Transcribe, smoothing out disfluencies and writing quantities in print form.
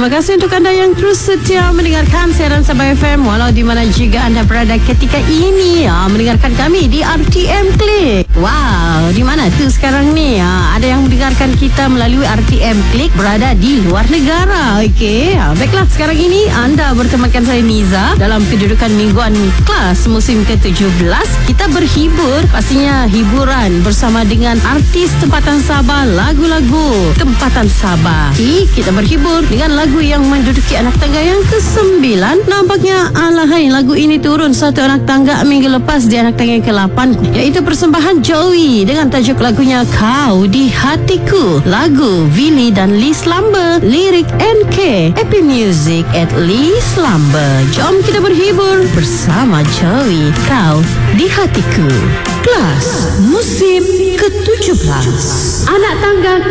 Terima kasih untuk anda yang terus setia mendengarkan siaran Sabah FM walau di mana juga anda berada ketika ini mendengarkan kami di RTM Klik. Wow, di mana tu sekarang ni? Ada yang mendengarkan kita melalui RTM Klik berada di luar negara. Okey, baiklah, sekarang ini anda bertemakan saya Niza dalam kedudukan mingguan kelas musim ke-17. Kita berhibur, pastinya hiburan bersama dengan artis tempatan Sabah, lagu-lagu tempatan Sabah. Kita berhibur dengan lagu yang menduduki anak tangga yang ke-9. Nampaknya alahai lagu ini turun satu anak tangga minggu lepas di anak tangga yang ke-8, iaitu persembahan Joey dengan tajuk lagunya Kau di Hatiku. Lagu Willy dan Lee Slumber, lirik NK, Happy Music at Lee Slumber. Jom kita berhibur bersama Joey, Kau di Hatiku. Kelas musim ke-17, anak tangga